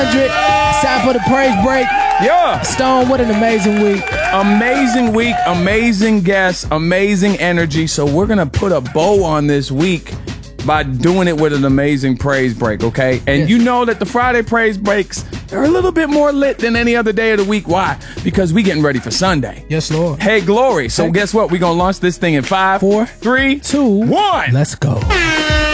It's time for the praise break. Yeah. Stone, what an amazing week. Amazing week, amazing guests, amazing energy. So we're going to put a bow on this week by doing it with an amazing praise break, okay? And you know that the Friday praise breaks are a little bit more lit than any other day of the week. Why? Because we getting ready for Sunday. Yes, Lord. Hey, glory. So guess what? We're going to launch this thing in 5, 4, 3, 2, 1. Let's go.